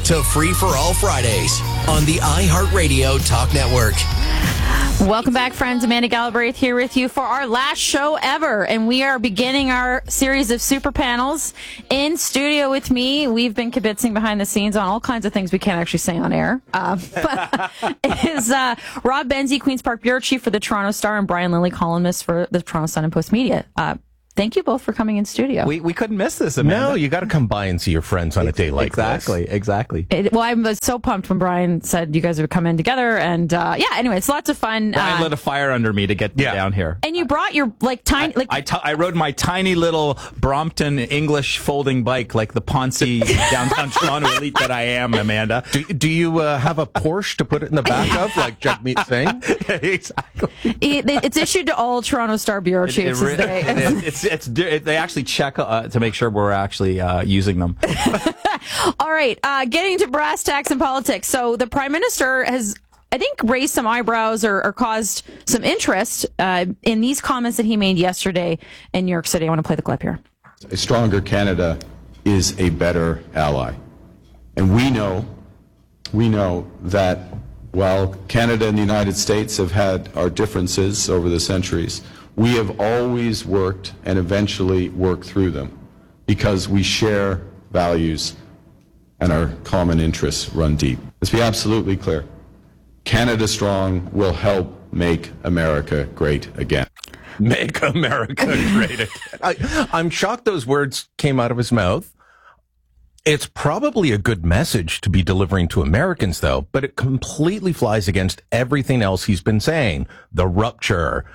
to Free for All Fridays on the iHeartRadio Talk Network. Welcome back, friends. Amanda Galbraith here with you for our last show ever, and we are beginning our series of super panels. In studio with me, we've been kibitzing behind the scenes on all kinds of things we can't actually say on air. Is Rob Benzie, Queen's Park Bureau Chief for the Toronto Star, and Brian Lilley, columnist for the Toronto Sun and Post Media. Thank you both for coming in studio. We couldn't miss this, Amanda. No, you got to come by and see your friends on a day like this. Exactly. Well, I was so pumped when Brian said you guys would come in together, and anyway, it's lots of fun. Brian lit a fire under me to get down here. And you brought your tiny. I rode my tiny little Brompton English folding bike like the Ponzi downtown Toronto elite that I am, Amanda. Do you have a Porsche to put it in the back of, like Jagmeet Singh? Exactly. It's issued to all Toronto Star bureau chiefs. They actually check to make sure we're actually using them. All right, getting to brass tacks and politics. So the Prime Minister has, I think, raised some eyebrows or caused some interest in these comments that he made yesterday in New York City. I want to play the clip here. A stronger Canada is a better ally. And we know that while Canada and the United States have had our differences over the centuries, we have always worked and eventually worked through them because we share values and our common interests run deep. Let's be absolutely clear. Canada Strong will help make America great again. Make America great again. I'm shocked those words came out of his mouth. It's probably a good message to be delivering to Americans, though, but it completely flies against everything else he's been saying. The rupture.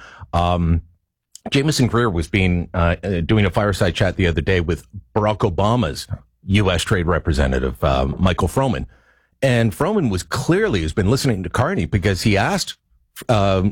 Jameson Greer was doing a fireside chat the other day with Barack Obama's U.S. Trade Representative, Michael Froman. And Froman has been listening to Carney because he asked Greer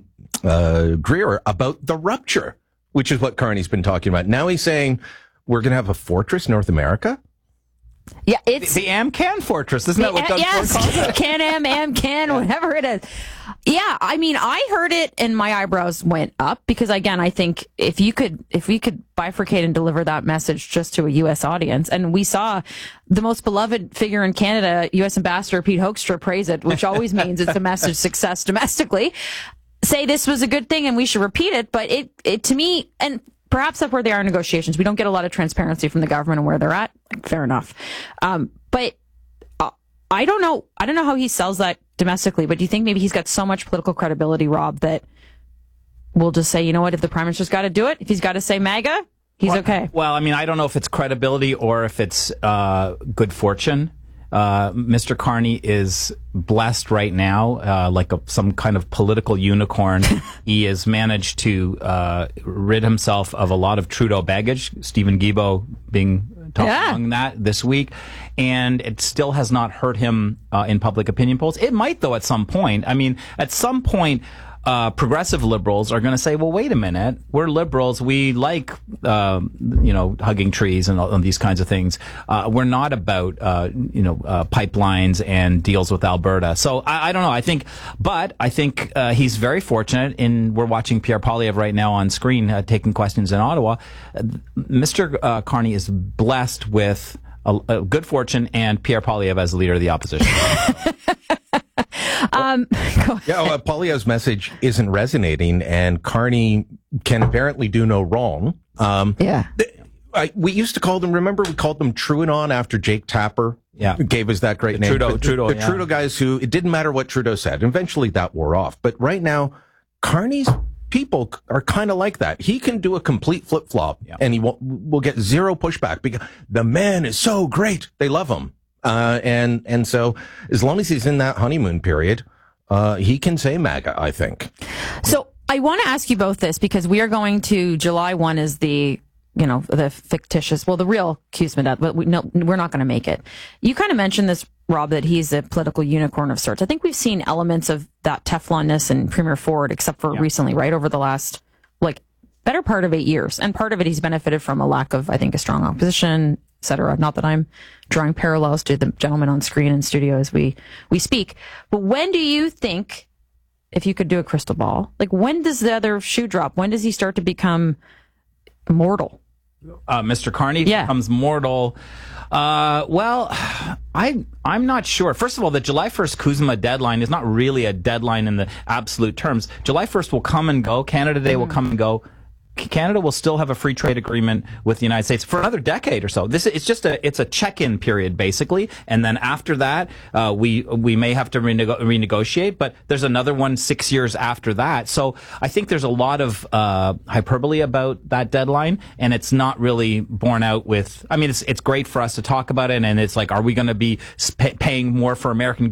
about the rupture, which is what Carney's been talking about. Now he's saying we're going to have a fortress North America. Yeah, it's the Amcan Fortress. Isn't that what Doug Ford calls it? Amcan, whatever it is. Yeah, I mean, I heard it and my eyebrows went up because, again, I think if we could bifurcate and deliver that message just to a U.S. audience, and we saw the most beloved figure in Canada, U.S. Ambassador Pete Hoekstra, praise it, which always means it's a message of success domestically, say this was a good thing and we should repeat it. But it to me, and perhaps that's where they are in negotiations. We don't get a lot of transparency from the government and where they're at. Fair enough. But I don't know. I don't know how he sells that domestically, but do you think maybe he's got so much political credibility, Rob, that we'll just say, you know what, if the Prime Minister's got to do it, if he's got to say MAGA, he's okay. Well, I mean, I don't know if it's credibility or if it's good fortune. Mr. Carney is blessed right now, like some kind of political unicorn. He has managed to rid himself of a lot of Trudeau baggage, Stephen Guilbeault being among that this week, and it still has not hurt him in public opinion polls. It might, though, at some point. I mean, at some point, progressive liberals are going to say, well, wait a minute, we're liberals. We like, hugging trees and all these kinds of things. We're not about, pipelines and deals with Alberta. So I don't know. I think he's very fortunate we're watching Pierre Poilievre right now on screen, taking questions in Ottawa. Mr. Carney is blessed with a good fortune and Pierre Poilievre as the leader of the opposition. Poilievre's message isn't resonating, and Carney can apparently do no wrong. We used to call them, remember, we called them Truanon after Jake Tapper gave us that great name. Trudeau guys who, it didn't matter what Trudeau said. Eventually that wore off. But right now, Carney's people are kind of like that. He can do a complete flip-flop, and he will get zero pushback because the man is so great. They love him. And so as long as he's in that honeymoon period, he can say MAGA, I think. So I want to ask you both this because we are going to July 1 is the fictitious, the real Kismet, but we're not going to make it. You kind of mentioned this, Rob, that he's a political unicorn of sorts. I think we've seen elements of that Teflonness in Premier Ford, except for recently, right? Over the last, better part of 8 years. And part of it, he's benefited from a lack of, I think, a strong opposition, et cetera. Not that I'm drawing parallels to the gentleman on screen in studio as we speak. But when do you think, if you could do a crystal ball, when does the other shoe drop? When does he start to become mortal? Mr. Carney becomes mortal. Well, I'm not sure. First of all, the July 1st Kuzma deadline is not really a deadline in the absolute terms. July 1st will come and go. Canada Day will come and go. Canada will still have a free trade agreement with the United States for another decade or so. It's a check-in period basically, and then after that, we may have to renegotiate. But there's another one 6 years after that. So I think there's a lot of hyperbole about that deadline, and it's not really borne out with. I mean, it's great for us to talk about it, and it's like, are we going to be paying more for American